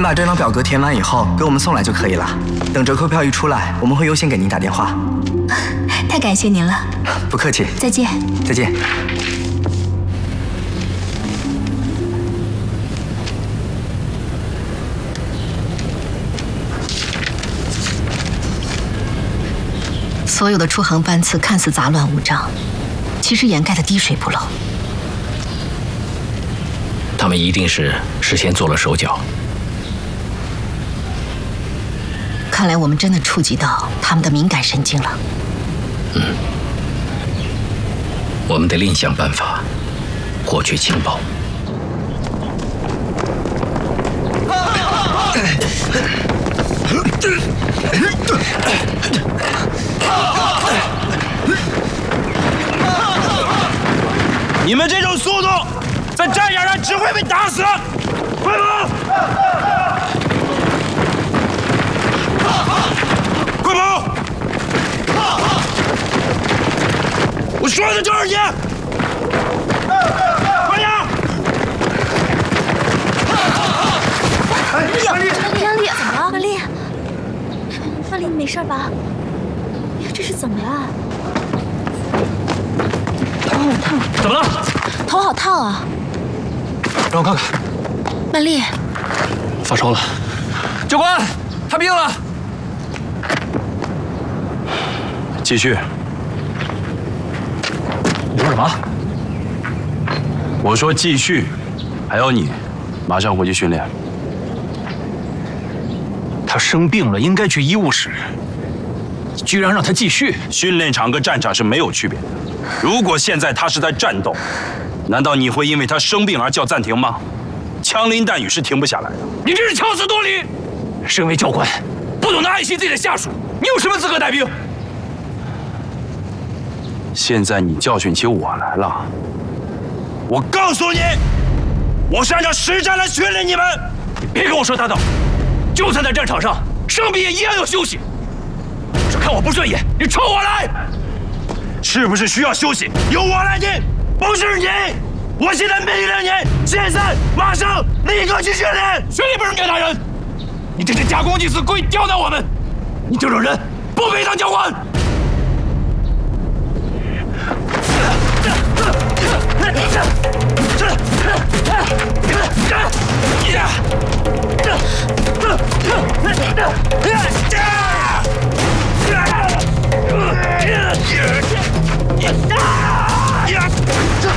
把这张表格填完以后，给我们送来就可以了。等折扣票一出来，我们会优先给您打电话。 太感谢您了。 不客气。 再见。 再见。 所有的出航班次看似杂乱无章，其实掩盖的滴水不漏。 他们一定是事先做了手脚。 看来我们真的触及到他们的敏感神经了。 我们得另想办法获取情报。 你们这种速度，在战场上只会被打死！快跑！快跑！我说的就是你！快点！ 曼丽，怎么了？曼丽，你没事吧？哎呀，这是怎么了？头好烫。 怎么了？ 头好烫啊！ 让我看看。 曼丽， 发烧了。教官，他病了。 继续。 你说什么？ 我说继续。还有你，马上回去训练。 他生病了，应该去医务室。你居然让他继续？ 训练场跟战场是没有区别的。如果现在他是在战斗，难道你会因为他生病而叫暂停吗？枪林弹雨是停不下来的。 你这是强词夺理！身为教官，不懂得爱惜自己的下属，你有什么资格带兵？ 现在你教训起我来了。我告诉你，我是按照实战来训练你们。 你别跟我说大道，就算在战场上，生病也一样要休息。只看我不顺眼，你冲我来！ 是不是需要休息？由我来定，不是你。我现在命令你，现在马上立刻去训练。 训练不是虐待人，你这是假公济私，故意刁难我们。你这种人不配当教官。